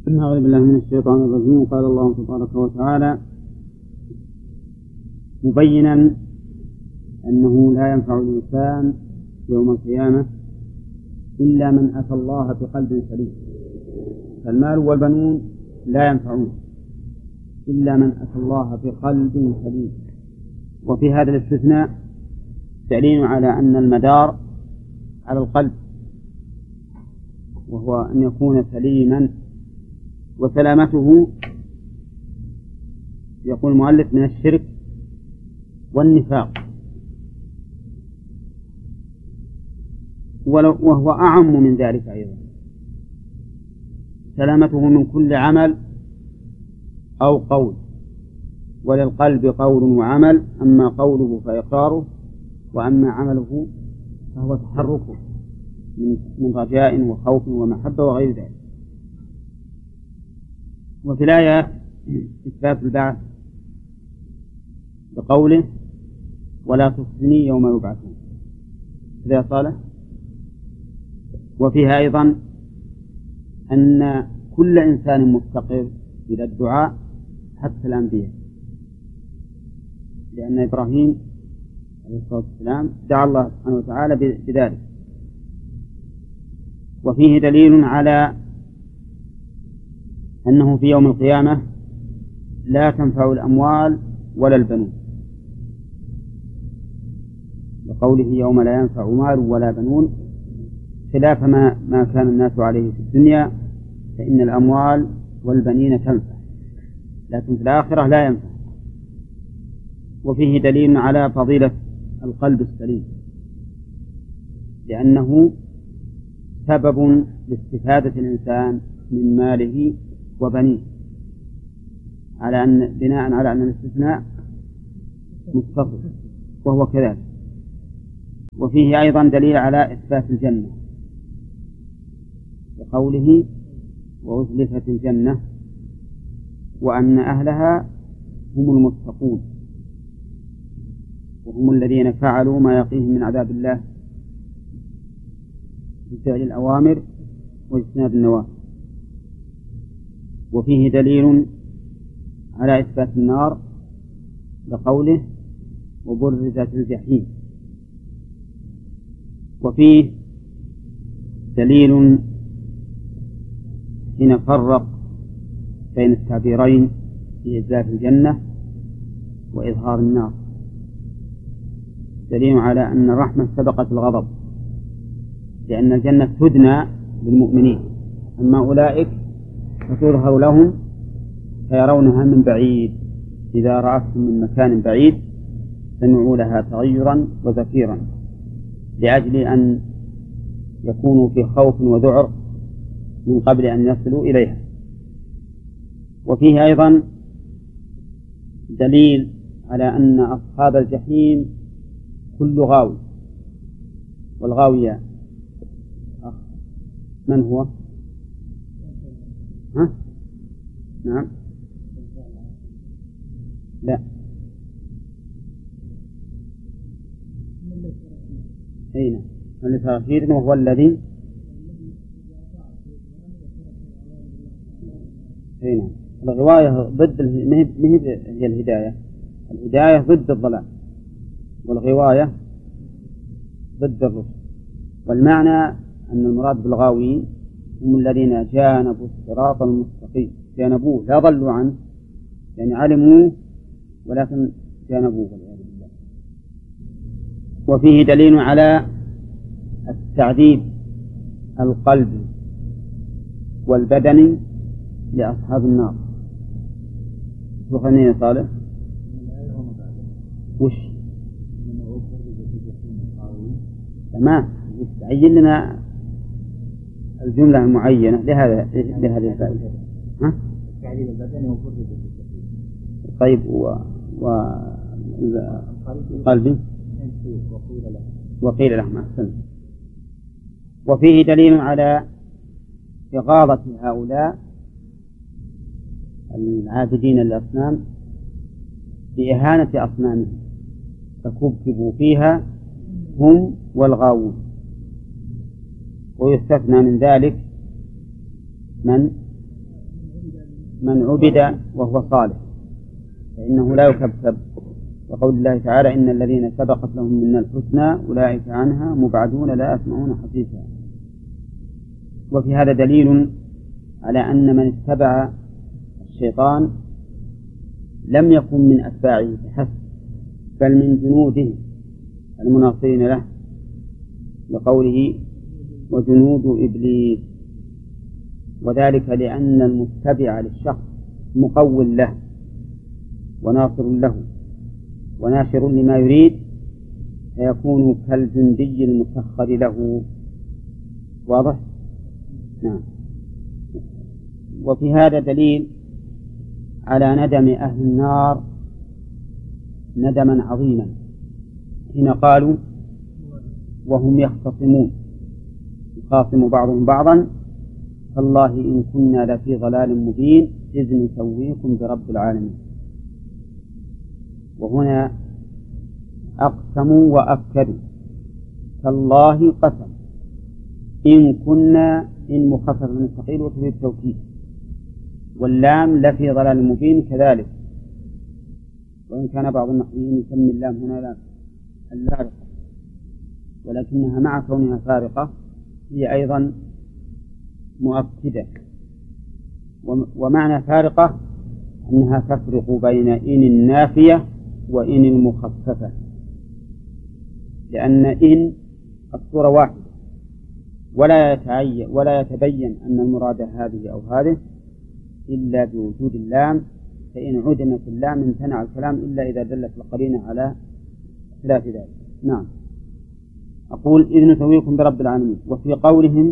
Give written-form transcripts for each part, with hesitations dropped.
أعوذ بالله من الشيطان الرجيم. قال الله تبارك وتعالى مبينا أنه لا ينفع الإنسان يوم القيامة إلا من أتى الله بقلب سليم، فالمال والبنون لا ينفعون إلا من أتى الله بقلب سليم. وفي هذا الاستثناء دليل على أن المدار على القلب، وهو أن يكون سليما، وسلامته يقول المؤلف من الشرك والنفاق، وهو أعم من ذلك أيضا، سلامته من كل عمل أو قول. وللقلب قول وعمل، أما قوله فإقراره، وأما عمله فهو تحركه من رجاء وخوف ومحبة وغير ذلك. وفي الآية إثبات البعث بقوله ولا تخزني يوم يبعثون إذا صالح. وفيها أيضا أن كل إنسان مفتقر إلى الدعاء حتى الأنبياء، لأن إبراهيم عليه الصلاة والسلام دعا الله سبحانه وتعالى بذلك. وفيه دليل على أنه في يوم القيامة لا تنفع الأموال ولا البنون، وقوله يوم لا ينفع مال ولا بنون، خلاف ما كان الناس عليه في الدنيا، فإن الأموال والبنين تنفع، لكن في الآخرة لا ينفع. وفيه دليل على فضيلة القلب السليم، لأنه سبب لاستفادة الإنسان من ماله وبنيه، على أن بناء على أن الاستثناء متصل، وهو كذلك. وفيه أيضا دليل على إثبات الجنة بقوله وأزلفت الجنة وأن أهلها هم المتقون، وهم الذين فعلوا ما يقيهم من عذاب الله بفعل الأوامر واجتناب النواهي. وفيه دليل على إثبات النار بقوله وبرزت الجحيم. وفيه دليل حين فرق بين التعبيرين في إزلاف الجنة وإظهار النار، دليل على أن الرحمة سبقت الغضب، لأن الجنة تدنى للمؤمنين، أما أولئك فتظهر لهم فيرونها من بعيد، إذا رأتهم من مكان بعيد سمعوا لها تغيرا وزفيرا، لأجل أن يكونوا في خوف وذعر من قبل أن يصلوا إليها. وفيه أيضا دليل على أن أصحاب الجحيم كل غاوي، والغاوية من هو؟ ها؟ نعم، لا، أين من تأخير، وهو الذي أين الغواية ضد هي الهداية، الهداية ضد الضلال، والغواية ضد الرشد. والمعنى أن المراد بالغاوين هم الذين جانبوا الصراط المستقيم، جانبوه لا ضلوا عنه، يعني علموه ولكن جانبوه والعياذ بالله. وفيه دليل على التعذيب القلبي والبدني لأصحاب النار. وخلينا صالح وش تمام، تعين لنا الجملة المعينة لهذه الفائدة. ها؟ التعذيب البدني طيب، قلبي وقيل لهم أحسن. وفيه دليل على إغاظة هؤلاء العابدين للأصنام بإهانة أصنامهم، فكبكبوا فيها هم والغاوون. ويستثنى من ذلك من من عبد وهو صالح فإنه لا يكذب، وقول الله تعالى إن الذين سبقت لهم منا الحسنى أولئك عنها مبعدون لا يسمعون حديثها. وفي هذا دليل على أن من اتبع الشيطان لم يكن من أتباعه فحسب، بل من جنوده المناصرين له، لقوله وجنود إبليس، وذلك لأن المتبع للشخص مقول له وناصر له وناشر لما يريد، فيكون كالجندي المسخر له. واضح؟ نعم. وفي هذا دليل على ندم أهل النار ندما عظيما حين قالوا وهم يختصمون يخاصم بعضهم بعضا تالله إن كنا لفي ضلال مبين إذ نسويكم برب العالمين. وهنا أقسموا وأكدوا، تالله قسم، إن كنا إن مخفف من الثقيل وتفيد التوكيد، واللام لفي ضلال مبين كذلك، وإن كان بعض النحويين يسمي اللام هنا لام الفارقة، ولكنها مع كونها فارقة هي أيضا مؤكدة. ومعنى فارقة أنها تفرق بين إن النافية وإن المخففة، لأن إن الصورة واحدة ولا يتبين أن المراد هذه أو هذه إلا بوجود اللام، فإن عدمت اللام امتنع الكلام إلا إذا دلت القرينة على خلاف ذلك. نعم. أقول إذ نسويكم برب العالمين. وفي قولهم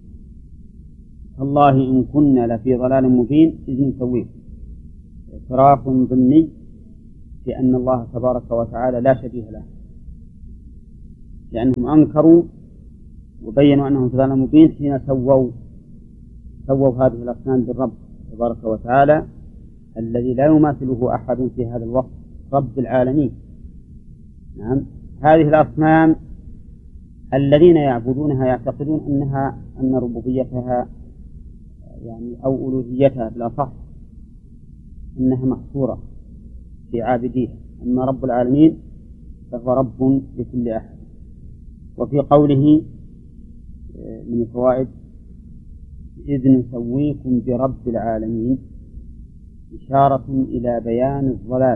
الله إن كنا لفي ضلال مبين إذ نسويكم اعتراف ضمني بأن الله تبارك وتعالى لا شبيه له، لأنهم أنكروا وبينوا أنهم في ضلال مبين حين سووا هذه الأصنام بالرب تبارك وتعالى الذي لا يماثله أحد في هذا الوقت، رب العالمين. نعم. هذه الأصنام الذين يعبدونها يعتقدون أن ربوبيتها يعني أو ألوهيتها بالأصح أنها محصورة في عابديها، أما رب العالمين فهو رب لكل أحد. وفي قوله من الفوائد إذ نسويكم برب العالمين إشارة إلى بيان الضلال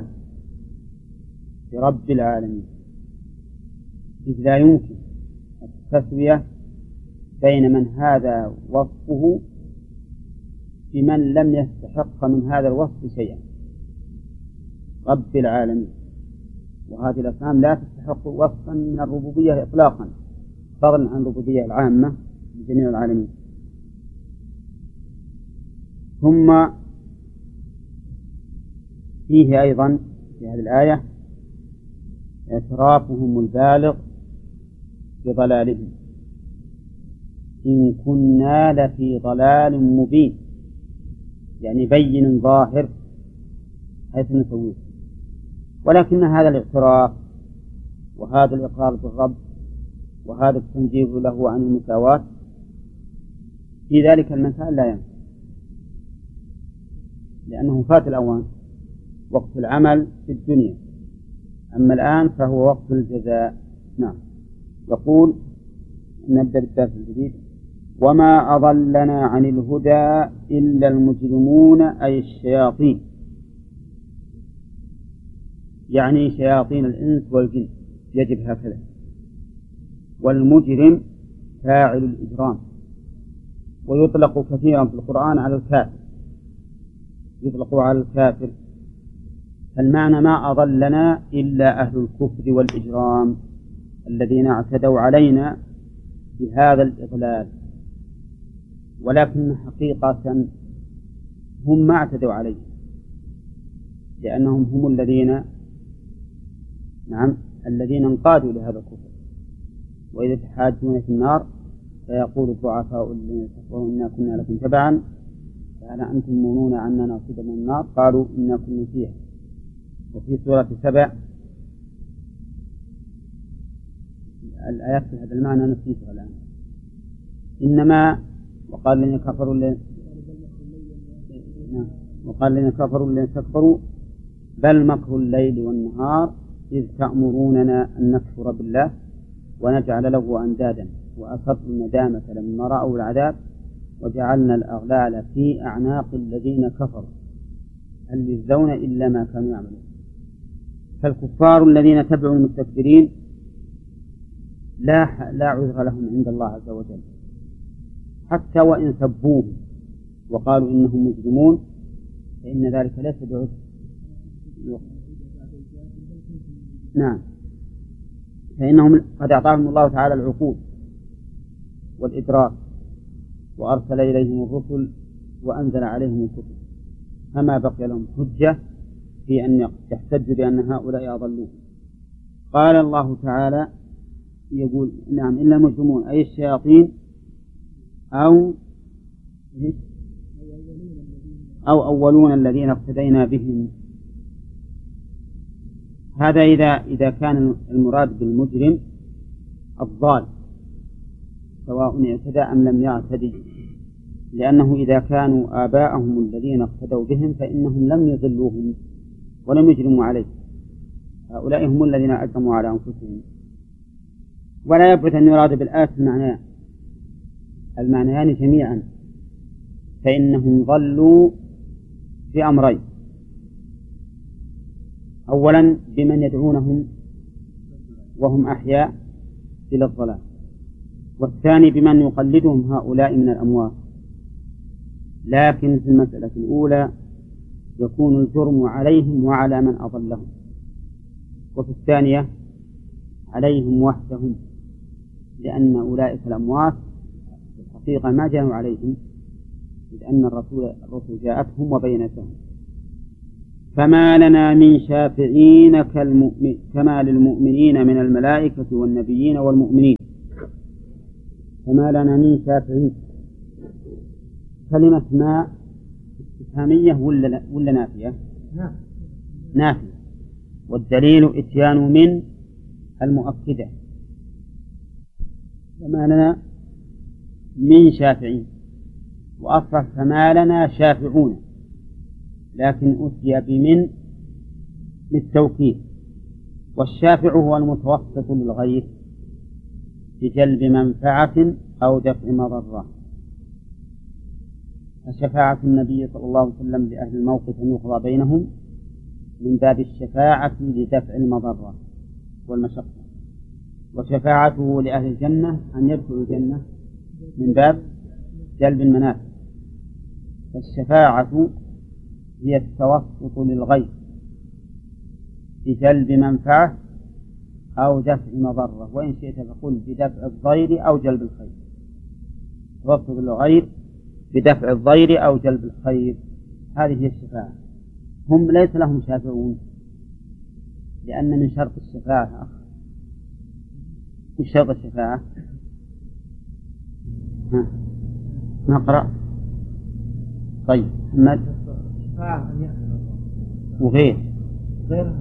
برب العالمين، إذ لا يمكن التسوية بين من هذا وصفه بمن لم يستحق من هذا الوصف شيئا، رب العالمين. وهذه الأصنام لا تستحق وصفا من الربوبية إطلاقا، فضلا عن الربوبية العامة لجميع العالمين. ثم فيه أيضا في هذه الآية اعترافهم البالغ بضلالهم، إن كنا لفي ضلال مبين، يعني بين ظاهر حيث نسويه. ولكن هذا الاعتراف وهذا الإقرار بالرب وهذا التنزيه له عن المساواة في ذلك المكان لا ينفع، لأنه فات الأوان، وقت العمل في الدنيا، أما الآن فهو وقت الجزاء. نعم. يقول نبدأ بالدرس الجديد. وما أضلنا عن الهدى إلا المجرمون أي الشياطين، يعني شياطين الإنس والجن، يجب هكذا. والمجرم فاعل الإجرام، ويطلق كثيرا في القرآن على الكافر، يطلق على الكافر. فالمعنى ما أضلنا إلا أهل الكفر والإجرام الذين اعتدوا علينا بهذا الإضلال، ولكن حقيقة هم ما اعتدوا عليه، لأنهم هم الذين انقادوا لهذا الكفر. وإذا تحاجون في النار فيقول الضعفاء الذين كفروا إنا كنا لكم تبعا فهل أنتم مؤمنون عنا نصيبا من النار قالوا إنا كنا فيها. وفي سورة 7 الآيات في هذا المعنى نسيتها الآن. إنما وقال الذين كفروا وقال الذين كفروا الذين استكبروا بل مكر الليل والنهار إذ تأمروننا أن نكفر بالله ونجعل له أندادا وأسروا الندامة لما رأوا العذاب وجعلنا الأغلال في أعناق الذين كفروا هل يجزون إلا ما كانوا يعملون. فالكفار الذين تبعوا المستكبرين لا عذر لهم عند الله عز وجل، حتى وإن سبوه وقالوا إنهم مجرمون فإن ذلك ليس بعذر. نعم، فإنهم قد أعطاهم الله تعالى العقول والإدراك وأرسل إليهم الرسل وأنزل عليهم الكتب، فما بقي لهم حجة في أن يحتجوا بأن هؤلاء أضلوه. قال الله تعالى يقول نعم إلا المجرمون أي الشياطين أو أولون الذين اقتدينا بهم. هذا إذا كان المراد بالمجرم الضال سواء اعتدى أم لم يعتدي، لأنه إذا كانوا آباءهم الذين اقتدوا بهم فإنهم لم يضلوهم ولم يجرموا عليه، هؤلاء هم الذين أجرموا على أنفسهم. ولا يثبت أن يراد بالآية المعنيان جميعا، فإنهم ضلوا بأمرين: أولا بمن يدعونهم وهم أحياء إلى الضلال، والثاني بمن يقلدهم هؤلاء من الأموات. لكن في المسألة الأولى يكون الجرم عليهم وعلى من أضلهم، وفي الثانية عليهم وحدهم، لأن أولئك الأموات في الحقيقة ما جاءوا عليهم، إذ أن الرسل جاءتهم وبينتهم. فما لنا من شافعين كما للمؤمنين من الملائكة والنبيين والمؤمنين. فما لنا من شافعين، كلمة ما استفهامية ولا نافية؟ نافية، والدليل إتيان من المؤكدة. فما لنا من شافعين، وأصلا فما لنا شافعون، لكن أتي بمن للتوكيد. والشافع هو المتوسط للغير بجلب منفعة أو دفع مضرة. فشفاعة النبي صلى الله عليه وسلم لأهل الموقف أن يقضى بينهم من باب الشفاعة لدفع المضرة والمشقة، وشفاعته لأهل الجنة أن يدخلوا الجنة من باب جلب المنافع. فالشفاعة هي التوسط للغير بجلب منفعة أو دفع مضرة، وإن شئت فقل بدفع الضير أو جلب الخير. توسط للغير بدفع الضير أو جلب الخير، هذه هي الشفاعة. هم ليس لهم شافعون، لأن من شرط الشفاعة مش شرط الشفاعة نقرأ. طيب محمد وغير أن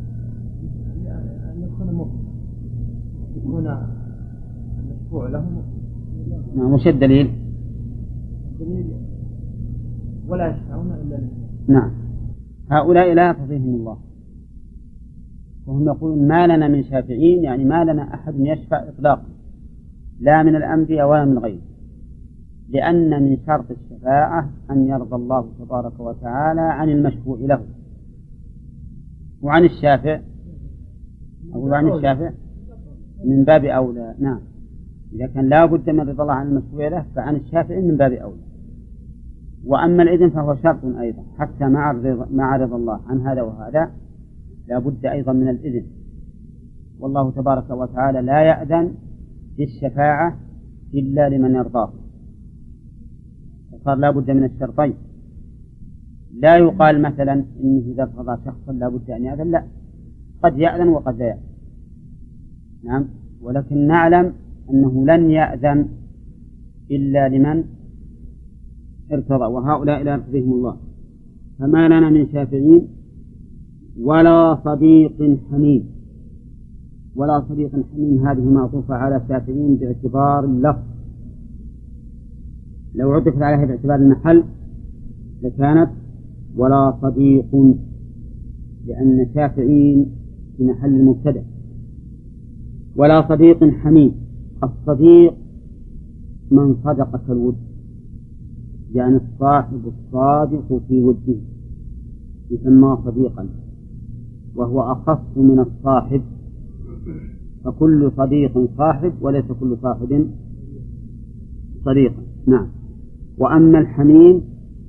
يكون المشفوع لهم. وش الدليل؟ الدليل ولا يشفعون إلا لله. نعم، هؤلاء لا يرضيهم الله، وهم يقولون ما لنا من شافعين، يعني ما لنا أحد يشفع إطلاقا، لا من الأنبياء ولا من غيره، لأن من شرط الشفاعة أن يرضى الله تبارك وتعالى عن المشفوع له. وعن الشافع أقول عن الشافع من باب أولى. نعم، إذا كان لا بد من رضا الله عن المشفوع له فعن الشافع من باب أولى. وأما الإذن فهو شرط أيضا، حتى مع رضا الله عن هذا وهذا لا بد أيضا من الإذن، والله تبارك وتعالى لا يأذن بالشفاعة إلا لمن يرضاه، فصار لا بد من الشرطين. لا يقال مثلا إنه إذا قضى شخصا لا بد أن يأذن، لا، قد يأذن وقد لا يأذن. نعم، ولكن نعلم أنه لن يأذن إلا لمن ارتضى، وهؤلاء لا يرتضيهم الله. فما لنا من شافعين ولا صديق حميم. ولا صديق حميم هذه معطوفة على شافعين باعتبار اللفظ، لو عطفت عليها باعتبار المحل لكانت ولا صديق، لأن شافعين في محل المبتدأ. ولا صديق حميم. الصديق من صدقة الود، يعني الصاحب الصادق في وده يسمى صديقا، وهو أخص من الصاحب، فكل صديق صاحب وليس كل صاحب صديقا. نعم. وأما الحميم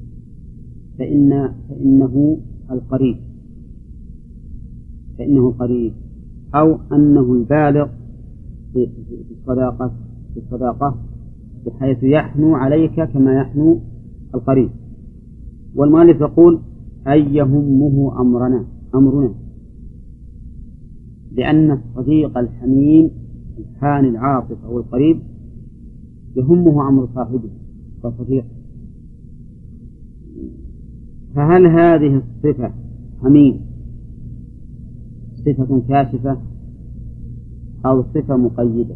فإنه القريب، أو أنه البالغ في الصداقة بحيث يحنو عليك كما يحنو القريب. والمؤلف يقول أي يهمه أمرنا، لأن الصديق الحميم الحاني العاطف أو القريب يهمه أمر صاحبه فصديق. فهل هذه الصفة حميم صفة كاشفة أو صفة مقيدة؟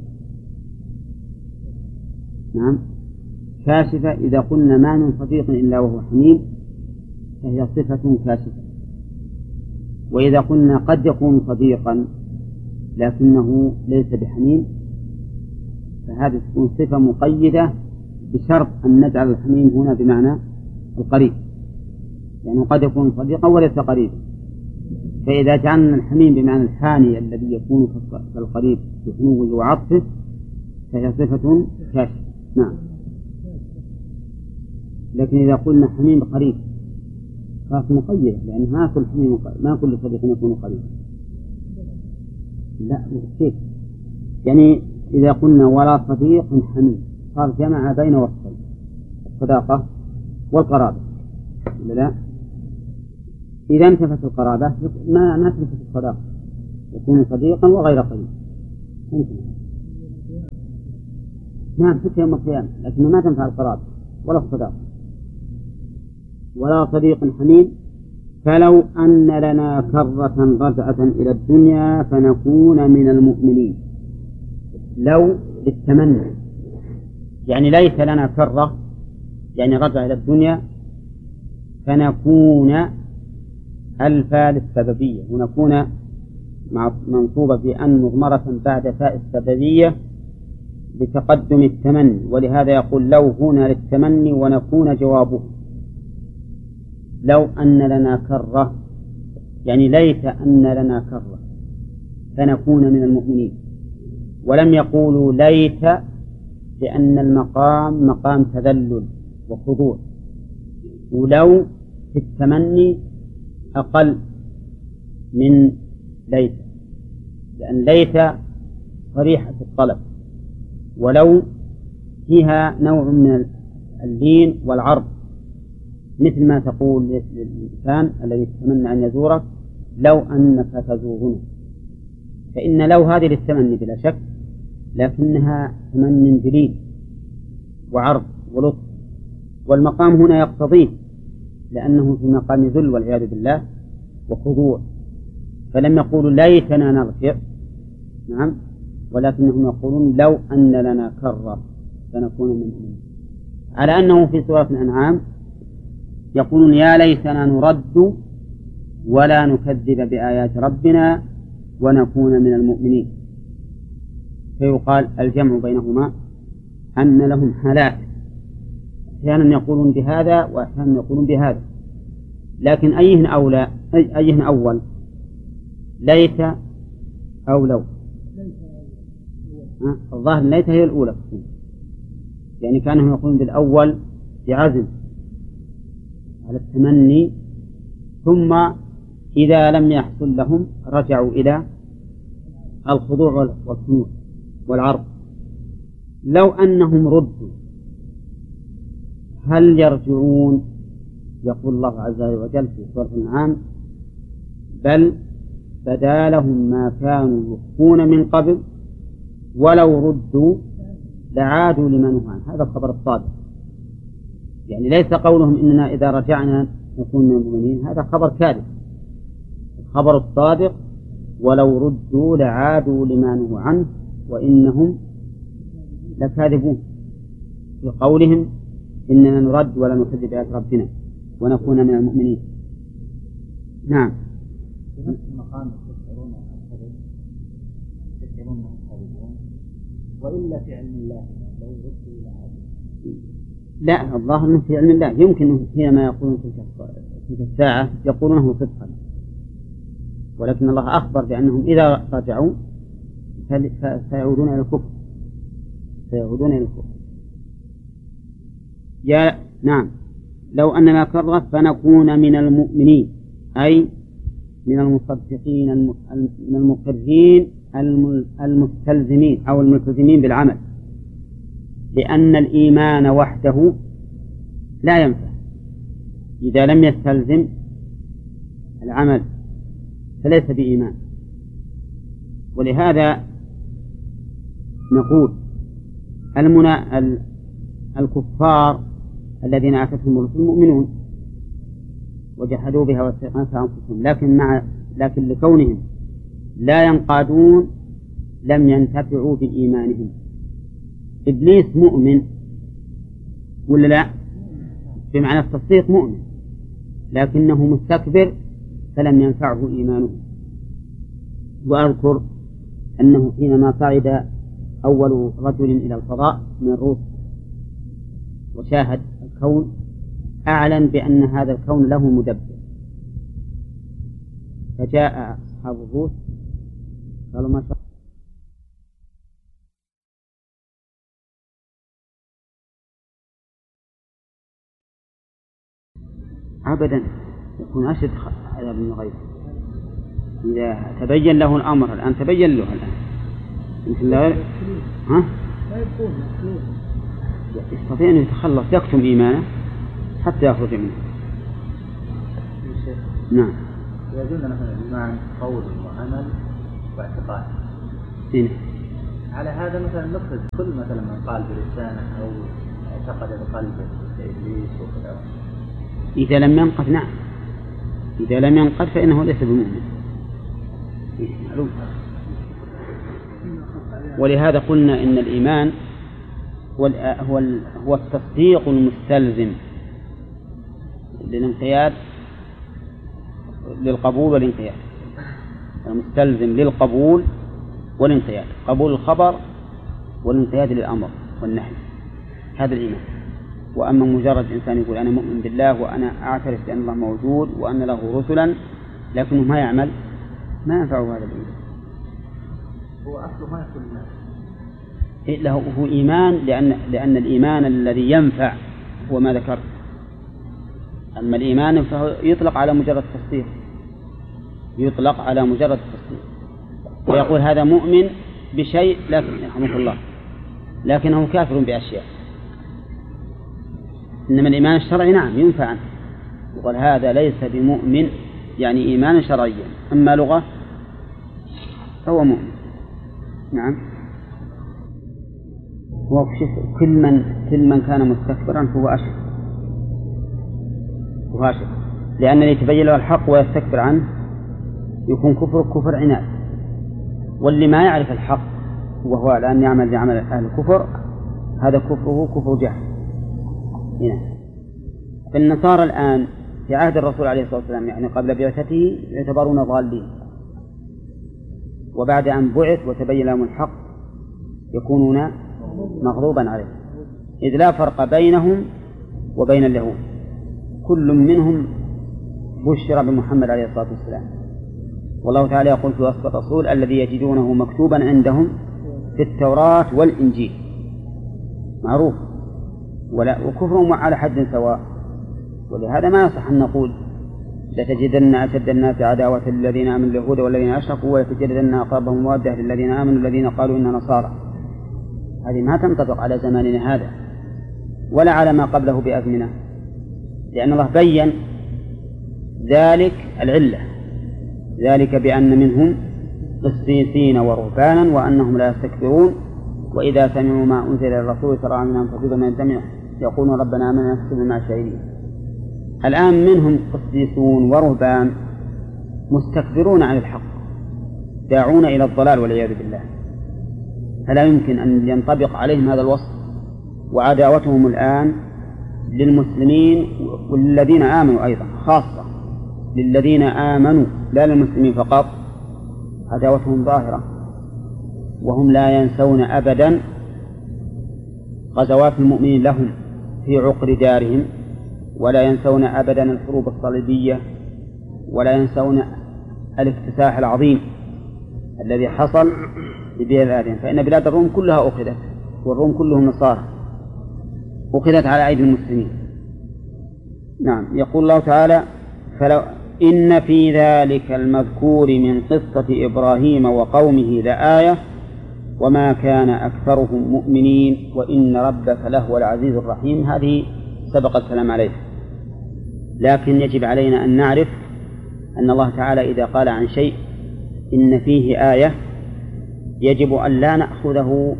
نعم، كاشفة. إذا قلنا ما من صديق إلا وهو حميم فهي صفة كاشفة. وإذا قلنا قد يكون صديقا لكنه ليس بحميم فهذه تكون صفة مقيدة بشرط أن نجعل الحميم هنا بمعنى القريب، يعني قد يكون صديقا وليس قريبا. فإذا جعلنا الحميم بمعنى الحاني الذي يكون كالقريب بحنوه وعطفه فهي صفة كاشفة. نعم. لكن إذا قلنا حميم قريب فهي مقيدة، لأن ما كل صديق يكون قريبا. لا كيف؟ يعني إذا قلنا ولا صديق حميم صار جمع بين وصفين، الصداقة والقرابة، لا؟ إذا انتفت القرابة ما تنتفت الصداقة، يكون صديقا وغير قريب. نعم حتى يوم القيامة، لكن ما تنفع القرابة ولا الصداقة. ولا صديق حميم. فلو أن لنا كرة رجعة إلى الدنيا فنكون من المؤمنين. لو للتمني، يعني ليس لنا كرة يعني رجع إلى الدنيا، فنكون الفاء للسببية، ونكون منصوبة بأن مضمرة بعد فاء السببية بتقدم التمني، ولهذا يقول لو هنا للتمني ونكون جوابه. لو أن لنا كرة يعني ليت أن لنا كرة فنكون من المؤمنين. ولم يقولوا ليت لأن المقام مقام تذلل وخضوع، ولو في التمني أقل من ليت، لأن ليت صريحة الطلب، ولو فيها نوع من اللين والعرض، مثل ما تقول للإنسان الذي يتمنى أن يزورك لو أنك تزورنا. فإن لو هذه للتمني بلا شك، لكنها تمن دليل وعرض ولطف، والمقام هنا يقتضيه لأنه في مقام ذل والعياذ بالله وخضوع. فلم يقولوا ليتنا نرجع، نعم، ولكنهم يقولون لو أن لنا كرة فنكون من المؤمنين. على أنه في سورة الأنعام يقولون يا ليتنا نرد ولا نكذب بآيات ربنا ونكون من المؤمنين. فيقال الجمع بينهما أن لهم حالات، أحيانا يقولون بهذا وأحيانا يقولون بهذا، لكن أيهن أول، ليت أو لو؟ الظاهر ليت هي الأولى، يعني كانوا يقولون بالأول بعزم على التمني، ثم إذا لم يحصل لهم رجعوا إلى الخضوع والخنوع والعرض. لو أنهم ردوا هل يرجعون؟ يقول الله عز وجل في سورة الأنعام بل بدا لهم ما كانوا يخفون من قبل ولو ردوا لعادوا لما نهوا عنه. هذا الخبر الصادق، يعني ليس قولهم إننا إذا رجعنا نكون من المؤمنين، هذا خبر كاذب. الخبر الصادق ولو ردوا لعادوا لما نهوا عنه وإنهم لكاذبون في قولهم إننا نرد ولا نكذب بآيات ربنا ونكون من المؤمنين. نعم. في نفس المقام تشعرون أنهم كاذبون وإلا في علم الله لو ردوا إلى هذا؟ لا، الظاهر أنه في علم الله، يمكن حينما يقولون تلك الساعة يقولونه صدقا، ولكن الله أخبر بأنهم إذا رجعوا سيعودون إلى الكفر. نعم. لو أننا كرت فنكون من المؤمنين، أي من المصدقين من المقرين المستلزمين أو الملتزمين بالعمل، لأن الإيمان وحده لا ينفع إذا لم يستلزم العمل، فليس بإيمان. ولهذا نقول الكفار الذين آتتهم الرسل مؤمنون وجحدوا بها واستيقنتها أنفسهم، لكن لكونهم لا ينقادون لم ينتفعوا بإيمانهم. إبليس مؤمن ولا لا؟ بمعنى التصديق مؤمن، لكنه مستكبر فلم ينفعه إيمانه. وأذكر أنه حينما صعد أول رجل إلى الفضاء من الروس وشاهد الكون أعلن بأن هذا الكون له مدبر، فجاء أصحاب الروس قالوا ما شاء أبدا، يكون أشد عذاب من غيره إذا تبين له الأمر. الآن تبين له الآن لا يستطيع أن يتخلص، يكتم إيمانه حتى يخرج منه. نعم. إذا قلنا مثلا الإيمان قول وعمل واعتقاد، على هذا مثلا نفرض كل مثلا من قال بلسانه أو اعتقد بقلبه كإبليس وكذا. إذا لم ينقض، نعم، إذا لم ينقض فإنه ليس بمؤمن. معلوم. ولهذا قلنا إن الإيمان هو التصديق المستلزم للانقياد للقبول والانقياد، المستلزم للقبول والانقياد، قبول الخبر والانقياد للأمر والنهي، هذا الإيمان. وأما مجرد إنسان يقول أنا مؤمن بالله وأنا أعترف بأن الله موجود وأن له رسلا لكنه ما يعمل، ما ينفعه هذا الإيمان. هو أصله ما يكون له هو إيمان، لأن الإيمان الذي ينفع هو ما ذكر. أما الإيمان فهو يطلق على مجرد التصديق، ويقول هذا مؤمن بشيء لكن يرحمك الله لكنه كافر بأشياء. إنما الإيمان الشرعي نعم ينفع عنه، وقال هذا ليس بمؤمن يعني إيمانا شرعيا، أما لغة فهو مؤمن. نعم. كل من كان مستكبرا فهو أشرك، لأن اللي يتبين له الحق ويستكبر عنه يكون كفر عناد، واللي ما يعرف الحق وهو الآن يعمل بعمل أهل الكفر هذا كفره كفر جهل. فالنصارى الآن في عهد الرسول عليه الصلاة والسلام يعني قبل بعثته يعتبرون ضالين، وبعد أن بعث وتبين لهم الحق يكونون مغضوبا عليه، إذ لا فرق بينهم وبين اليهود، كل منهم بشر بمحمد عليه الصلاة والسلام. والله تعالى يقول في وصف الرسول الذي يجدونه مكتوبا عندهم في التوراة والإنجيل، معروف، وكفرهم على حد سواء. ولهذا ما يصح أن نقول لتجدن أشد الناس عداوة للذين آمنوا اليهود والذين أشركوا ولتجدن أقربهم مودة للذين آمنوا الذين قالوا إننا نصارى. هذه ما تنطبق على زماننا هذا ولا على ما قبله بأزمنة، لأن الله بين ذلك العلة، ذلك بأن منهم قسيسين ورهبانا وأنهم لا يستكبرون وإذا سمعوا ما أنزل إلى الرسول ترى أعينهم تفيض من الدمع يقولون ربنا آمنا فاكتبنا مع الشاهدين. الآن منهم قسيسون ورهبان مستكبرون عن الحق داعون إلى الضلال والعياذ بالله، فلا يمكن أن ينطبق عليهم هذا الوصف. وعداوتهم الآن للمسلمين والذين آمنوا أيضا خاصة، للذين آمنوا لا للمسلمين فقط عداوتهم ظاهرة، وهم لا ينسون أبدا غزوات المؤمنين لهم في عقر دارهم، ولا ينسون أبدا الحروب الصليبية، ولا ينسون الاكتساح العظيم الذي حصل ببلادهم. فإن بلاد الروم كلها أخذت، والروم كلهم نصارى، أخذت على أيدي المسلمين. نعم. يقول الله تعالى: فلو إن في ذلك المذكور من قصة إبراهيم وقومه لآية وما كان أكثرهم مؤمنين وإن ربك لهو العزيز الرحيم. هذه سبق الكلام عليه، لكن يجب علينا أن نعرف أن الله تعالى إذا قال عن شيء إن فيه آية يجب أن لا نأخذه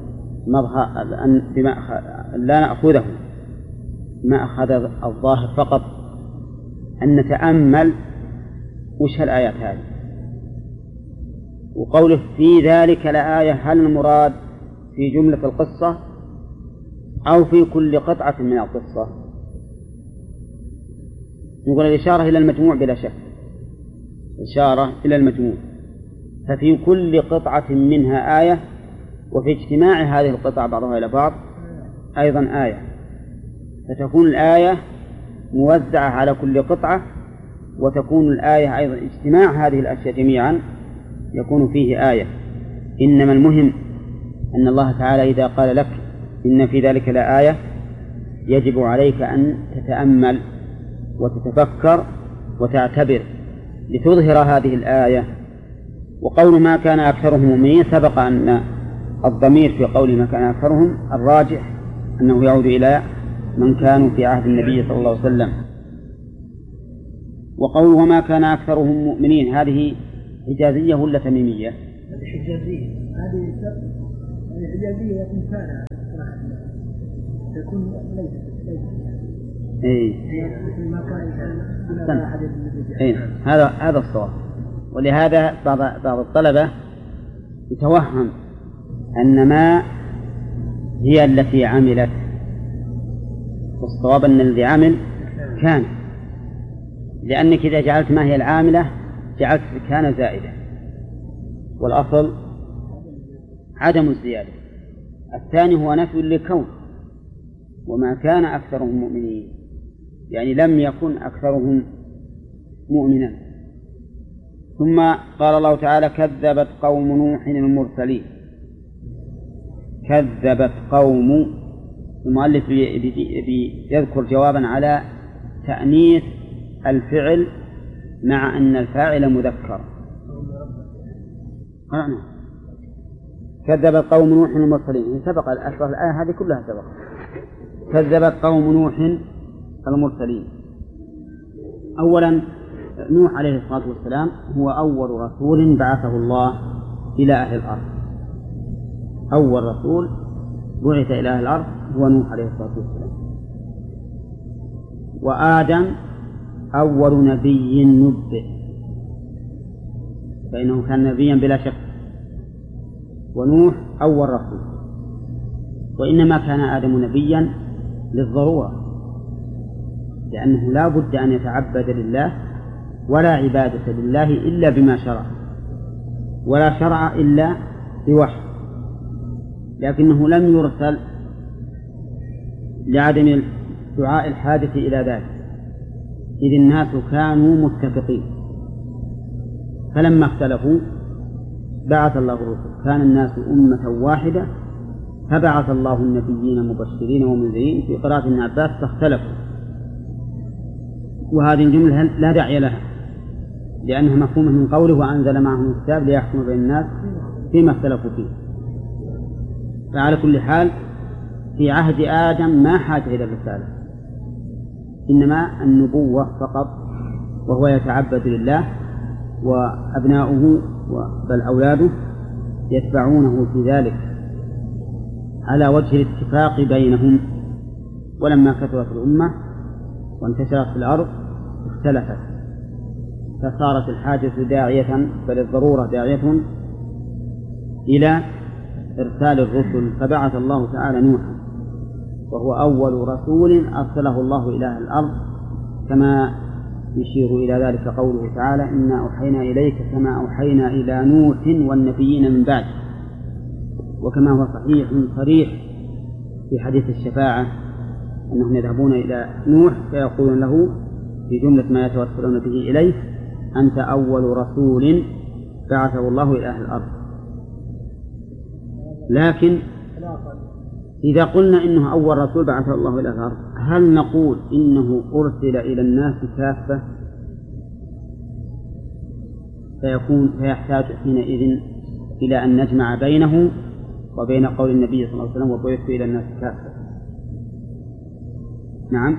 ما أخذ الظاهر فقط، أن نتأمل وش الآيات هذه. وقوله في ذلك لآية، هل المراد في جملة القصة أو في كل قطعة من القصة؟ نقول الإشارة إلى المجموع بلا شك، إشارة إلى المجموع، ففي كل قطعة منها آية، وفي اجتماع هذه القطع بعضها إلى بعض أيضا آية، فتكون الآية موزعة على كل قطعة، وتكون الآية أيضا اجتماع هذه الأشياء جميعا يكون فيه آية. إنما المهم أن الله تعالى إذا قال لك إن في ذلك لآية يجب عليك أن تتأمل وتتفكر وتعتبر لتظهر هذه الآية. وقول ما كان أكثرهم مؤمنين، سبق أن الضمير في قول ما كان أكثرهم الراجح أنه يعود إلى من كانوا في عهد النبي صلى الله عليه وسلم. وقوله وما كان أكثرهم مؤمنين، هذه حجازية ولا تميمية؟ هذه حجازية، هذه حجازية يكون كان تكون ليست هذا الصواب. ولهذا بعض الطلبة يتوهم أن ما هي التي عملت، والصواب أن الذي عمل كان، لأنك إذا جعلت ما هي العاملة جعلت كان زائدة، والأصل عدم الزيادة. الثاني هو نفي للكون، وما كان أكثرهم مؤمنين، يعني لم يكن أكثرهم مؤمنا. ثم قال الله تعالى كذبت قوم نوح المرسلين. كذبت قوم، المؤلف يذكر جوابا على تأنيث الفعل مع أن الفاعل مذكر. كذبت قوم نوح المرسلين، سبق الآية هذه كلها سبق. كذبت قوم نوح المرسلين. أولا نوح عليه الصلاة والسلام هو أول رسول بعثه الله إلى أهل الأرض. أول رسول بعث إلى أهل الأرض هو نوح عليه الصلاة والسلام. وآدم أول نبي نبئ، فإنه كان نبيا بلا شك. ونوح أول رسول. وإنما كان آدم نبيا للضرورة، لأنه لا بد أن يتعبد لله، ولا عبادة لله إلا بما شرع، ولا شرع إلا بوحي، لكنه لم يرسل لعدم دعاء الحاجة إلى ذلك، إذ الناس كانوا متفقين. فلما اختلفوا بعث الله الرسل. كان الناس أمة واحدة فبعث الله النبيين مبشرين ومنذرين. في قراءة ابن عباس فاختلفوا، وهذه الجملة لا داعي لها، لأنها مفهومة من قوله وأنزل معهم الكتاب ليحكم بين الناس فيما اختلفوا فيه. فعلى كل حال في عهد آدم ما حاجة إلى الرسالة، إنما النبوة فقط، وهو يتعبد لله، وأبناؤه بل أولاده يتبعونه في ذلك على وجه الاتفاق بينهم. ولما كثرت الأمة وانتشرت في الأرض اختلفت، فصارت الحاجة داعية، بل الضرورة داعية إلى إرسال الرسل. فبعث الله تعالى نوحا، وهو أول رسول أرسله الله إلى الأرض، كما يشير إلى ذلك قوله تعالى إنا أوحينا إليك كما أوحينا إلى نوح والنبيين من بعد، وكما هو صحيح صريح في حديث الشفاعة أنهم يذهبون إلى نوح فيقولون له في جملة ما يتوسلون به إليه أنت أول رسول بعثه الله إلى أهل الأرض. لكن إذا قلنا إنه أول رسول بعثه الله إلى أهل الأرض، هل نقول إنه أرسل إلى الناس كافة فيحتاج حينئذ إلى أن نجمع بينه وبين قول النبي صلى الله عليه وسلم وبعثت إلى الناس كافة؟ نعم.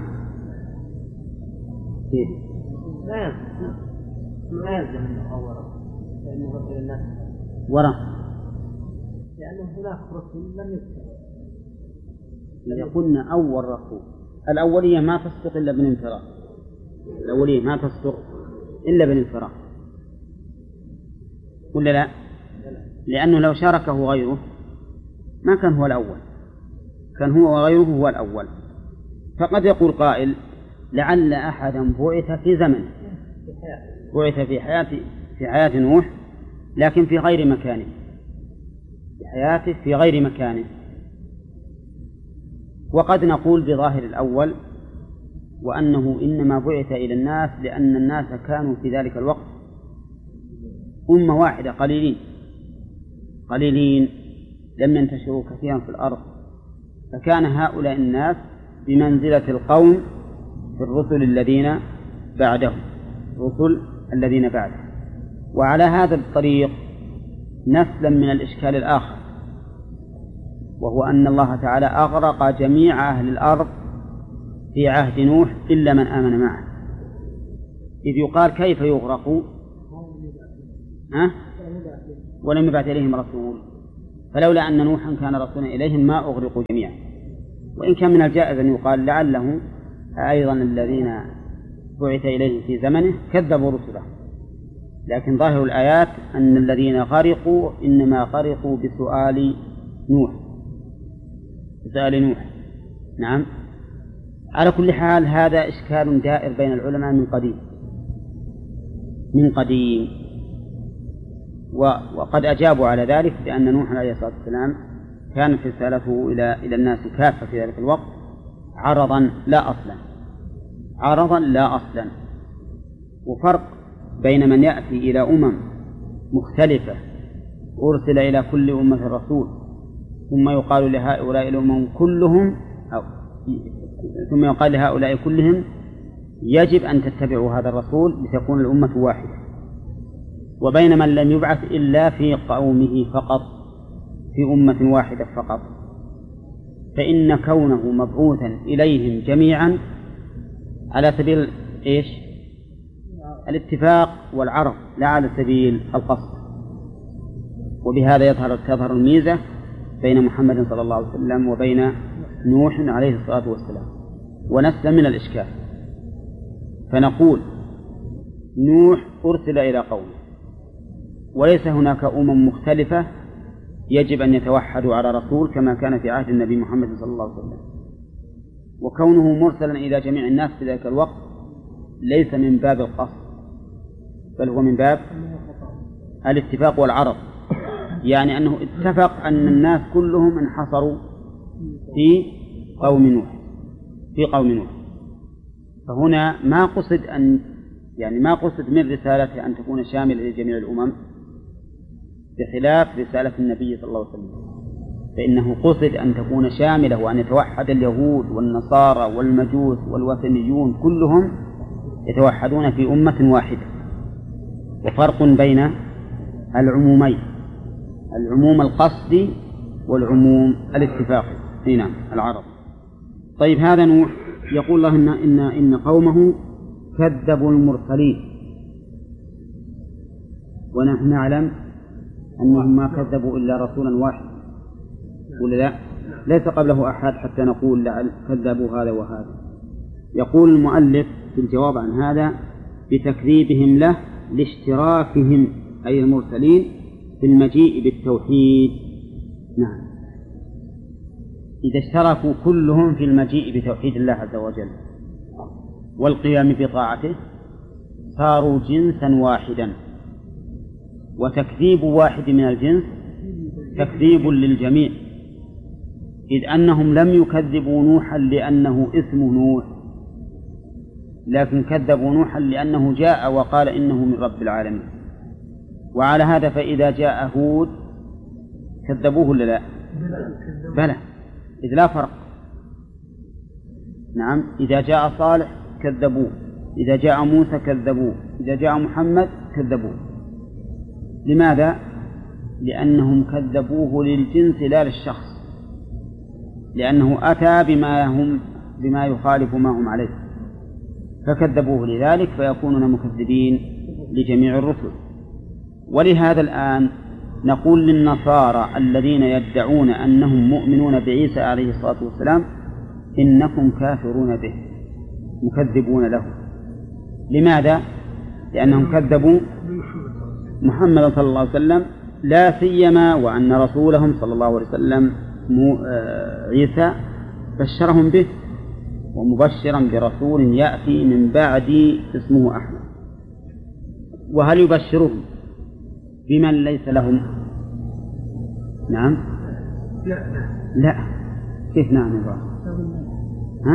لا يلزم أنه أول لأنه رسل الناس وراء، لأنه هناك رسل لم يذكر. إذا قلنا أول رسول، الأولية ما تصدق إلا بالانفراد، الأولية ما تصدق إلا بالانفراد، ولا لا؟ لأنه لو شاركه غيره ما كان هو الأول، كان هو وغيره هو الأول. فقد يقول قائل لعل أحدا بعث في زمن، بعث في حياة نوح لكن في غير مكانه، في حياته في غير مكانه. وقد نقول بظاهر الأول وأنه إنما بعث إلى الناس لأن الناس كانوا في ذلك الوقت أمة واحدة قليلين لم ينتشروا كثيرا في الأرض، فكان هؤلاء الناس بمنزلة القوم في الرسل الذين بعدهم، الرسل الذين بعده. وعلى هذا الطريق نسلم من الإشكال الآخر، وهو أن الله تعالى أغرق جميع أهل الأرض في عهد نوح إلا من آمن معه، إذ يقال كيف يغرق ولم يبعث إليهم رسول، فلولا أن نوحا كان رسولا إليهم ما أغرقوا جميعا. وإن كان من الجائز أن يقال لعله أيضا الذين بعث إليهم في زمنه كذبوا رسله، لكن ظاهر الآيات أن الذين غرقوا إنما غرقوا بسؤال نوح. نعم. على كل حال هذا إشكال دائر بين العلماء من قديم وقد أجابوا على ذلك بأن نوح عليه الصلاة والسلام كانت رسالته إلى الناس كافة في ذلك الوقت عرضا لا أصلا. وفرق بين من يأتي إلى أمم مختلفة أرسل إلى كل أمة رسول ثم يقال لهؤلاء الأمم كلهم يجب أن تتبعوا هذا الرسول لتكون الأمة واحدة، وبين من لم يبعث إلا في قومه فقط، في أمة واحدة فقط، فإن كونه مبعوثا إليهم جميعا على سبيل الاتفاق والعرض لا على سبيل القصد. وبهذا تظهر الميزة بين محمد صلى الله عليه وسلم وبين نوح عليه الصلاة والسلام، ونسلم من الإشكال. فنقول نوح أرسل إلى قومه وليس هناك أمم مختلفة يجب أن يتوحدوا على رسول كما كان في عهد النبي محمد صلى الله عليه وسلم. وكونه مرسلا إلى جميع الناس في ذلك الوقت ليس من باب القصد، بل هو من باب الاتفاق والعرض، يعني أنه اتفق أن الناس كلهم انحصروا في قوم نوح. فهنا ما قصد من رسالته أن تكون شاملة لجميع الأمم بخلاف رسالة النبي صلى الله عليه وسلم، فإنه قصد أن تكون شاملة وأن يتوحد اليهود والنصارى والمجوس والوثنيون كلهم يتوحدون في أمة واحدة. وفرق بين العمومين، العموم القصدي والعموم الاتفاقي. نعم، العرض. طيب، هذا نوح يقول الله إن قومه كذبوا المرسلين، ونحن نعلم أنهم ما كذبوا إلا رسولا واحد، ولا لا؟ ليس قبله أحد حتى نقول لعل كذبوا هذا وهذا. يقول المؤلف في الجواب عن هذا بتكذيبهم له لاشتراكهم أي المرسلين في المجيء بالتوحيد. نعم، إذا اشتركوا كلهم في المجيء بتوحيد الله عز وجل والقيام بطاعته صاروا جنسا واحدا، وتكذيب واحد من الجنس تكذيب للجميع، إذ أنهم لم يكذبوا نوحا لأنه اسمه نوح، لكن كذبوا نوحا لأنه جاء وقال إنه من رب العالمين. وعلى هذا فإذا جاء هود كذبوه ولا لا؟ بلى، إذ لا فرق. نعم، إذا جاء صالح كذبوه، إذا جاء موسى كذبوه، إذا جاء محمد كذبوه. لماذا؟ لأنهم كذبوه للجنس لا للشخص، لأنه أتى بما يخالف ما هم عليه فكذبوه لذلك، فيكونون مكذبين لجميع الرسل. ولهذا الآن نقول للنصارى الذين يدعون أنهم مؤمنون بعيسى عليه الصلاة والسلام إنكم كافرون به مكذبون له. لماذا؟ لأنهم كذبوا محمد صلى الله عليه وسلم، لا سيما وأن رسولهم صلى الله عليه وسلم عيسى بشرهم به ومبشرا برسول يأتي من بعد اسمه أحمد. وهل يبشرهم بمن ليس لهم؟ نعم. لا. كيف نعم يا ها؟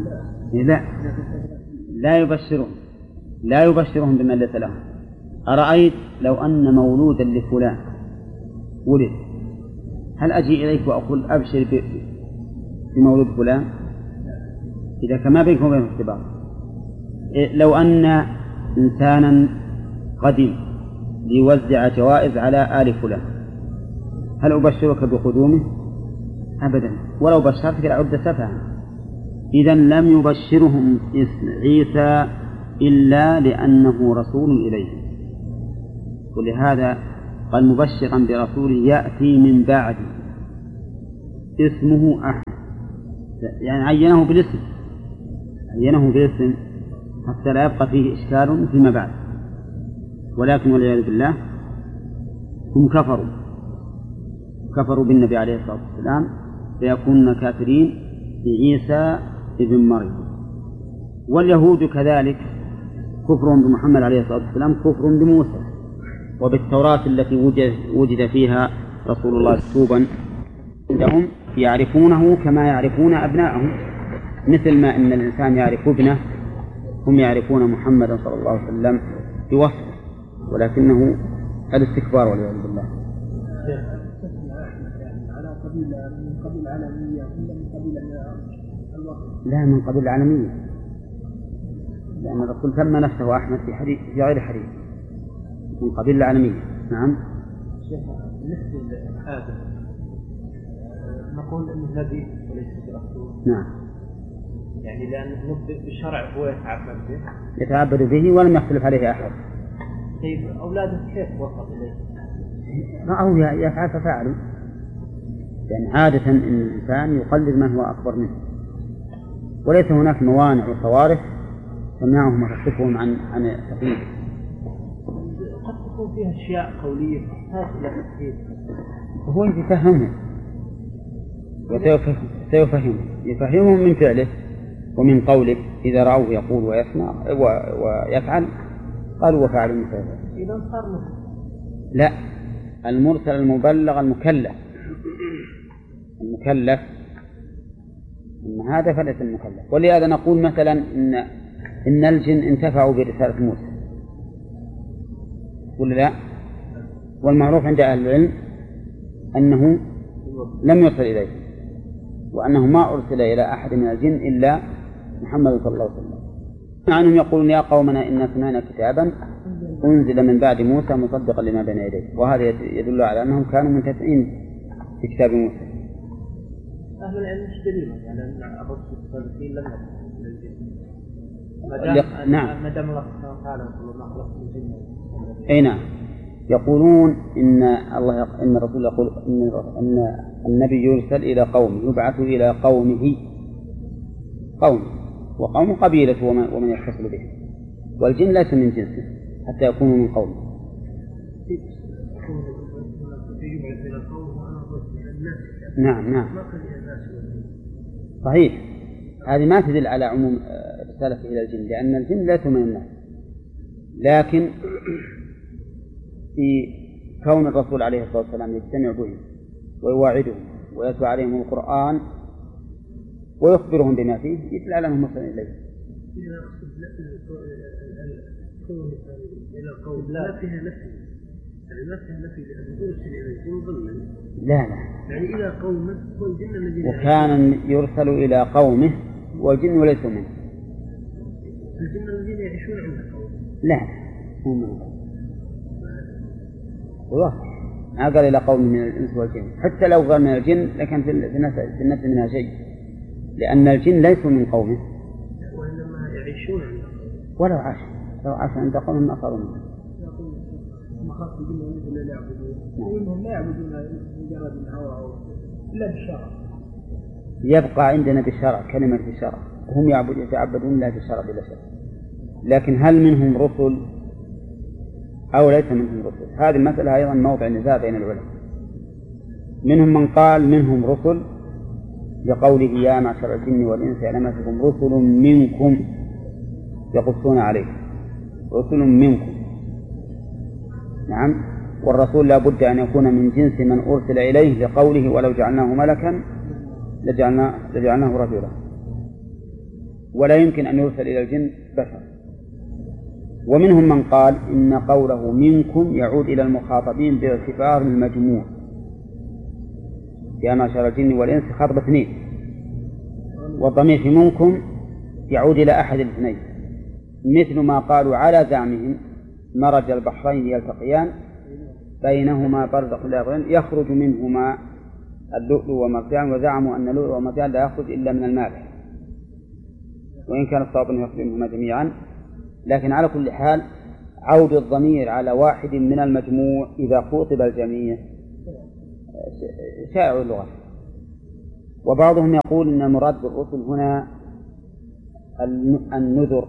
لا يبشرهم بمن ليس لهم. أرأيت لو أن مولودا لفلان ولد، هل أجي إليك وأقول أبشر بمولود فلان؟ إذا كما بينكم وبين اختبار. لو أن إنسانا قدم ليوزع جوائز على آل فلان، هل أبشرك بقدومه؟ أبدا، ولو بشرتك لعد سفها. إذن لم يبشرهم اسم عيسى إلا لأنه رسول إليه، ولهذا قال مبشرا برسول يأتي من بعد اسمه أحمد، يعني عينه بالاسم حتى لا يبقى فيه إشكال فيما بعد. ولكن والعياذ بالله هم كفروا بالنبي عليه الصلاة والسلام، فيكونون كافرين بعيسى ابن مريم. واليهود كذلك كفرهم بمحمد عليه الصلاة والسلام كفر بموسى وبالتوراة التي وجد فيها رسول الله مكتوبا عندهم، يعرفونه كما يعرفون أبناءهم، مثل ما أن الإنسان يعرف ابنه هم يعرفون محمدا صلى الله عليه وسلم بوصفه، ولكنه الاستكبار والعياذ بالله. لا، من قبيل العالمية، لأن الرسول سمى نفسه أحمد في غير حديث، من قبيل العالمية. نعم. شيخ، بالنسبة لآدم نقول إنه نبي وليس برسول. نعم. يعني لأنه بالشرع هو يتعبد به ولم يختلف عليه أحد. طيب أولاده كيف وصل إليه؟ رأوا يفعل ففعلوا، يعني عادة إن الإنسان يقلد من هو أكبر منه، وليس هناك موانع وصوارف تمنعهم وتصرفهم عن التقليد. قد تكون فيها أشياء قولية تحتاج إلى تفسير. هو يفهمهم يفهمهم من فعله ومن قوله، إذا رأوه يقول ويسمع ويفعل قالوا وفعلوا مثله. إذا صار مثل. لا، المرسل المبلغ المكلف إن هذا فليس المكلف. ولهذا نقول مثلا إن الجن انتفعوا برسالة موسى ولا لا؟ والمعروف عند أهل العلم أنه لم يرسل إليه، وأنه ما أرسل إلى أحد من الجن إلا محمد صلى الله عليه وسلم. مع أنهم يقولون يا قومنا إنا سمعنا كتابا أنزل من بعد موسى مصدقا لما بين يديه، وهذا يدل على أنهم كانوا منتفعين في كتاب موسى. أهل العلم مش دليل على أن الرسل الصالحين لم يكن من الجن. نعم. ما دام الله سبحانه وتعالى يقول ما خلقت الجن. أي نعم. يقولون إن الرسول يقول إن النبي يرسل إلى قومه، يبعث إلى قومه، وقوم قبيلة ومن يتصل به، والجن ليس من جنسه حتى يكونوا من قومه. نعم صحيح. هذه ما تدل على عموم رسالته إلى الجن، لأن الجن ليسوا من الناس، لكن في كون الرسول عليه الصلاة والسلام يجتمع بهم ويواعدهم ويتلو عليهم القرآن ويخبرهم بما فيه يدل على أنهم مرسلين إليه. إلى القول لا فيها نفي، يعني ما فيها نفي لأنه يرسل إلى الجن ضمنا. لا يعني إلى قومه والجن الذين وكان يرسل إلى قومه والجن ليسوا منه. الجن الذين يعيشون عند قومه. لا هم والله ما قال إلى قوم من الإنس والجن، حتى لو قال من الجن لكن في النفس منها شيء، لأن الجن ليسوا من قومه وإنما يعيشون عند ولو عاش عند قوم ما صاروا منه. مخاف الجن مثل لا يعبدون وإنهم لا يعبدون مجرد الهوى إلا بالشرع. يبقى عندنا بالشرع كلمة بالشرع، هم يتعبدون لا بالشرع بلا شك، لكن هل منهم رسل أو ليس منهم رسل؟ هذه المسألة أيضا موضع نزاع بين العلماء. منهم من قال منهم رسل لقوله يا معشر الجن والإنس ألم يأتكم رسل منكم يقصون عليكم، رسل منكم. نعم، والرسول لا بد أن يكون من جنس من أرسل إليه لقوله ولو جعلناه ملكا لجعلناه رجلا، ولا يمكن أن يرسل إلى الجن بشر. ومنهم من قال إن قوله منكم يعود إلى المخاطبين باعتبار المجموع، يا معشر الجن والإنس خاطب اثنين، والضمير في منكم يعود إلى أحد الاثنين، مثل ما قالوا على زعمهم مرج البحرين يلتقيان بينهما برزخ لا يبغيان يخرج منهما اللؤلؤ والمرجان، وزعموا أن اللؤلؤ والمرجان لا يخرج إلا من الماء، وإن كان الصواب أن يخرج منهما جميعا. لكن على كل حال عود الضمير على واحد من المجموع إذا خاطب الجميع شائع اللغة. وبعضهم يقول إن المراد بالرسل هنا النذر،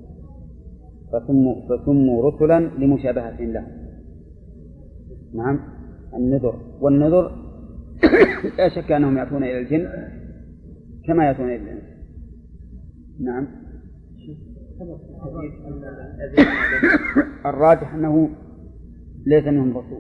فسموا رسلا لمشابهتهم له. نعم، النذر، والنذر لا شك أنهم يأتون إلى الجن كما يأتون إلى الإنس. نعم، الراجح أنه ليس منهم رسول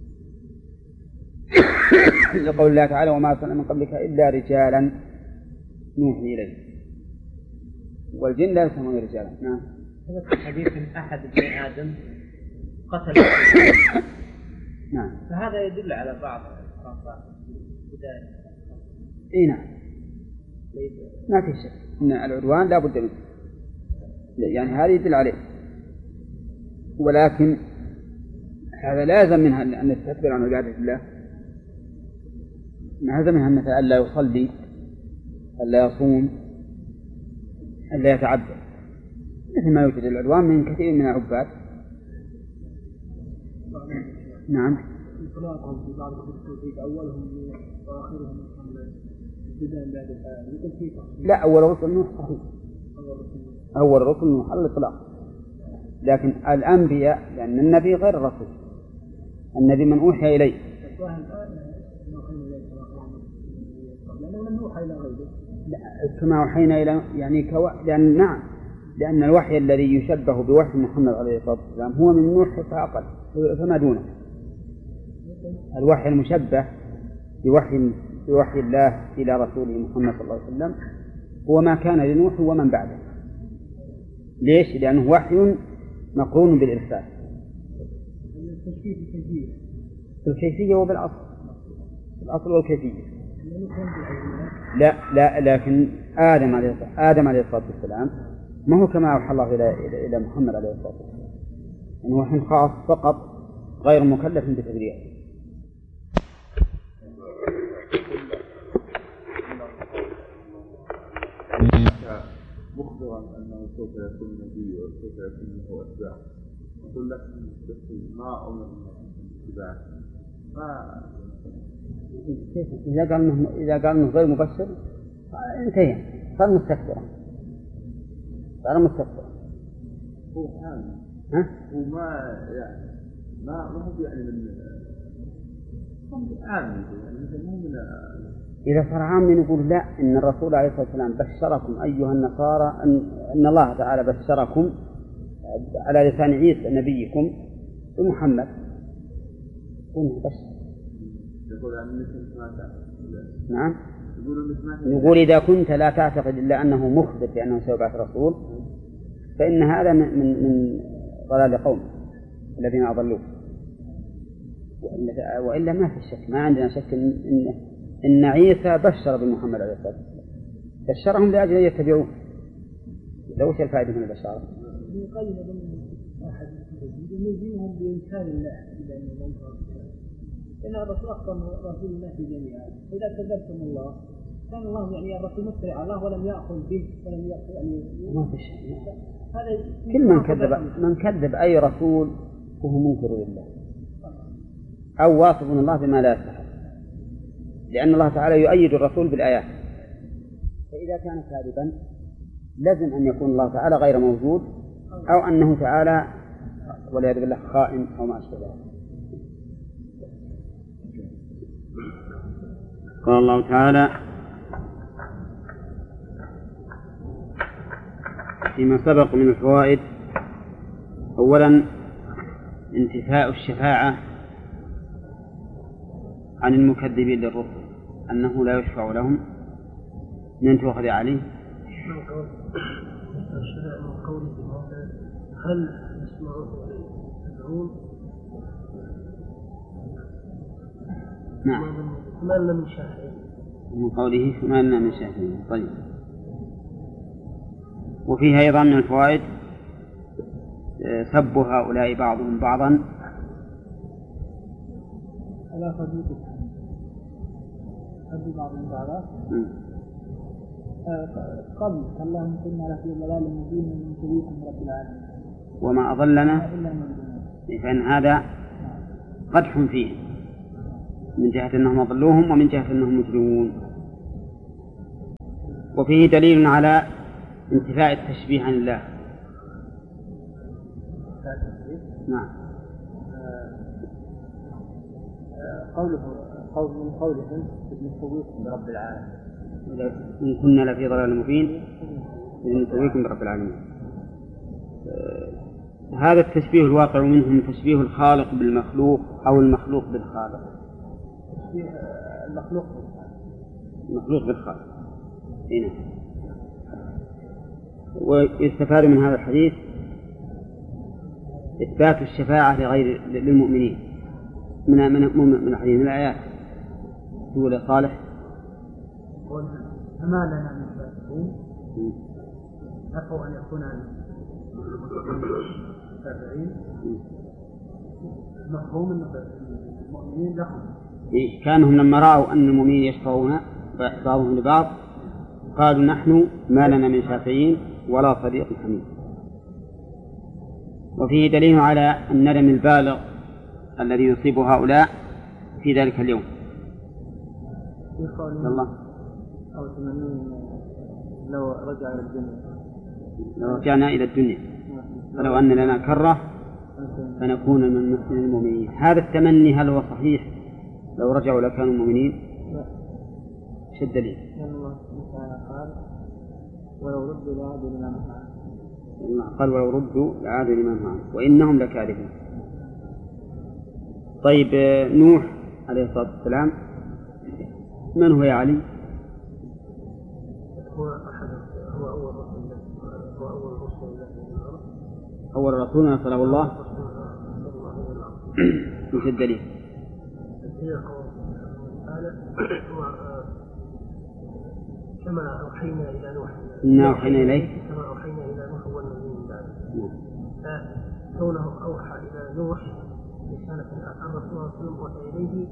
لقول الله تعالى وما أرسلنا من قبلك إلا رجالا نوحي إليه، والجن لا يسمون رجالا. نعم، هذا حديث أحد ابن آدم قتل نعم، فهذا يدل على بعض الخرافات بداية. إيه نعم، ما في شك أن العدوان لا بد منه، يعني هذا يدل عليه، ولكن هذا لا يلزم منها أن نستكبر عن عبادة الله، ما يلزم منها مثلا ألا يصلي، ألا يصوم، ألا يتعبد، مثل ما يوجد العدوان من كثير من العباد. نعم، انطلاقهم في بعض التوحيد أولهم وآخرهم محمد ابتداء بعد الآية يقول في تفصيل. لا، أول رسل نوح صحيح، أول رسل نوح على الإطلاق، لكن الأنبياء لأن النبي غير الرسول، النبي من أوحي إليه. كما أوحينا إلى يعني لأن نعم، لأن الوحي الذي يشبه بوحي محمد عليه الصلاة والسلام هو من نوح فأقل فما دونه. الوحي المشبه بوحي الله إلى رسوله محمد صلى الله عليه وسلم هو ما كان لنوح ومن بعده. ليش؟ لأنه وحي مقرون بالإرسال في الكيفية وبالأصل، الأصل والكيفية. لا لكن آدم عليه الصلاة والسلام ما هو كما أوحى الله إلى محمد عليه الصلاة والسلام، يعني وحي خاص فقط غير مكلف بتبليغه. مخبرا أنه سوف يكون نبي وسوف يكون له أتباع، يقول لك ما أمر بالاتباع، إذا قال إنه غير مبشر انتهى، صار مستكبرا. هو حامل وما يعني ما هو يعني من عامل، يعني مو من إذا صار عام نقول لا، إن الرسول عليه الصلاة والسلام بشركم أيها النصارى أن الله تعالى بشركم على لسان عيسى نبيكم بمحمد كونه بشر. يقول عن مثل ما تعرف. نعم. يقول إذا كنت لا تعتقد إلا أنه مخبر بأنه سيبعث رسول فإن هذا من ضلال قوم الذين أضلوه، وإلا ما في شك، ما عندنا شك إن عيسى بشر بمحمد عليه الصلاة والسلام، بشرهم لأجل أن يتبعوه. لو وش الفائدة من البشارة؟ يقيد أحد ينزلهم بإنكار الله إلى أن ينكر إن الرسول أخبر رسول الله في جميعا. إذا كذبتم الله كان الله يعني الرسول مسرع الله ولم يأخذ به ولم يأخذ ما في شيء. كل من كذب أي رسول وهو منكر لله أو واصف من الله بما لا يستحق، لأن الله تعالى يؤيد الرسول بالآيات. فإذا كان كاذبا لازم أن يكون الله تعالى غير موجود أو أنه تعالى والعياذ بالله خائن أو ما أشبه ذلك. قال الله تعالى فيما سبق من الفوائد: أولا انتفاء الشفاعة عن المكذبين للرسل، أنه لا يشفع لهم. من تؤخذ عليه؟ هل يسمعون ويدعون؟ نعم. ما لنا من شافعين. من قوله ما لنا من شافعين. طيب. وفيه أيضا من الفوائد سب هؤلاء بعضهم بعضا ألا فضيلة سب بعضهم بعضا قبل اللهم كنا لفي ضلال مبين من شريكم رب العالمين وما أضلنا فإن هذا قدح فيه من جهة أنهم أضلوهم ومن جهة أنهم مجرمون. وفيه دليل على انتفاء التشبيه عن الله. نعم. من قولهم نسويكم برب العالمين إن كنا لفي ضلال مبين نسويكم برب العالمين. هذا التشبيه الواقع منهم تشبيه الخالق بالمخلوق أو المخلوق بالخالق. المخلوق بالخالق. هنا ويستفاد من هذا الحديث إثبات الشفاعة للمؤمنين من الحديث من الآيات. يقول صالح: فما لنا من شافعين نفوا أن يكون شافعين مفهوم المؤمنين لهم. كانهم لما رأوا أن المؤمنين يشفعون بعضهم لبعض قالوا نحن ما لنا من شافعين ولا صديق حميد. وفيه دليل على الندم البالغ الذي يصيب هؤلاء في ذلك اليوم. الله أو تمنين لو رجع إلى الدنيا، لو رجعنا إلى الدنيا فلو أن لنا كرة فنكون من المؤمنين. هذا التمني هل هو صحيح لو رجعوا لكانوا مؤمنين؟ لا. ايش الدليل؟ الله تعالى قال ولو ردوا لعادوا لما نهوا عنه. قال ولو ردوا لعادوا لما نهوا عنه وإنهم لكاذبون. طيب نوح عليه الصلاة والسلام من هو يا علي؟ هو أول رسول الله أول رسول أرسله الله. ايش الدليل؟ كما أوحينا إلى نوح إنا أوحينا إليه كما أوحينا إلى نوح والنبيين من بعده. فكونه أوحى إلى نوح رسالة الرسول صلى الله عليه وسلم أوحى إليه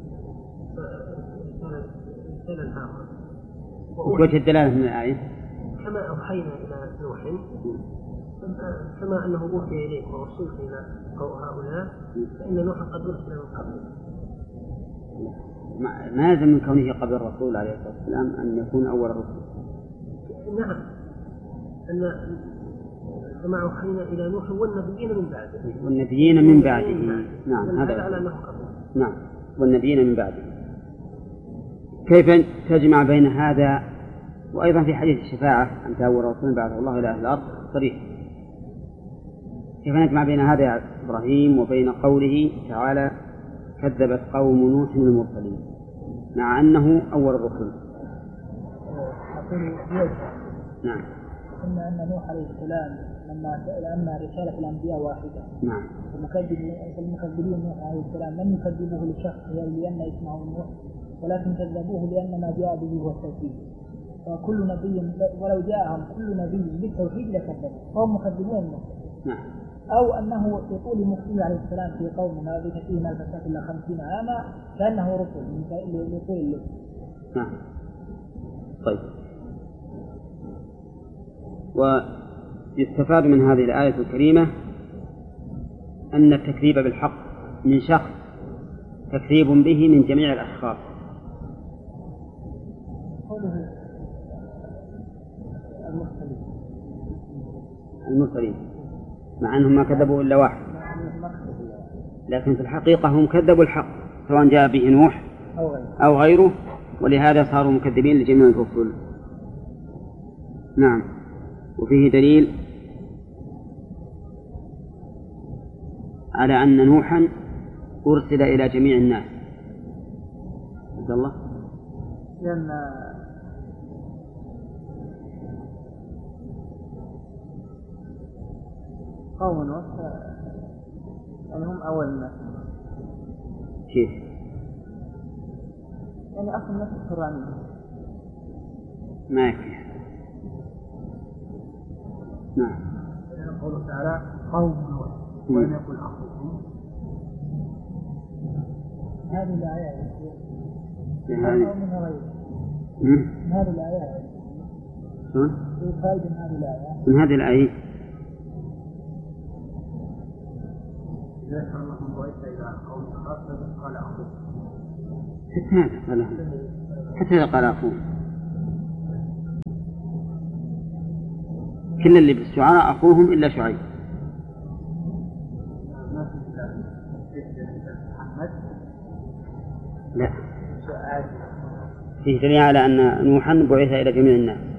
رسالة آخر. وجه الدلالة من الآية كما أوحينا إلى نوح كما أنه أوحي إليك ورسلت إلى هؤلاء فإن نوح قد أرسل من قبل. ما يلزم من كونه قبل الرسول عليه الصلاة والسلام أن يكون أول الرسل. نعم أن كما أوحينا إلى نوح والنبيين من بعده. نعم هذا على أنه قبل. نعم والنبيين من بعده. كيف تجمع بين هذا وأيضا في حديث الشفاعة أنت أول رسول بعثه الله إلى أهل الأرض صريح. كيف نجمع بين هذا يا إبراهيم وبين قوله تعالى كذبت قوم نوح المرسلين مع أنه أول الرسل؟ نعم. قلنا أن نوح عليه السلام لما رسالة الأنبياء واحدة. نعم. المكذبين نوح عليه السلام لم يكذبوه لشخصه لأن اسمه نوح، ولكن كذبوه لأن ما جاء به هو التوحيد. فكل نبي ولو جاءهم كل نبي بالتوحيد لكذبوا، فهم مكذبون نوح. نعم. أو أنه يقول لموسى عليه السلام في قوم ما بين فيهم الفساد إلا 50 عاما كأنه رسل لطول الليل. نعم. طيب. ويستفاد من هذه الآية الكريمة أن التكذيب بالحق من شخص تكذيب به من جميع الأشخاص. المرسلين مع أنهم ما كذبوا إلا واحد، لكن في الحقيقة هم كذبوا الحق سواء جاء به نوح أو غيره، ولهذا صاروا مكذبين لجميع الرسل. نعم. وفيه دليل على أن نوحا أرسل إلى جميع الناس. عبد الله. لأن قوم نوح يعني هم أول الناس. كيف؟ يعني أصل الناس القرآنية. ما يكفي. نعم. قوله تعالى قوم نوح ولم يكن أخوهم. هذه الآيات من هذه الآيات من هذه الآيات حتى هذا قال أخوه. كل اللي بالشعراء أخوهم إلا شعيب. لا. فيه دليل على أن نوحا بعث إلى جميع الناس.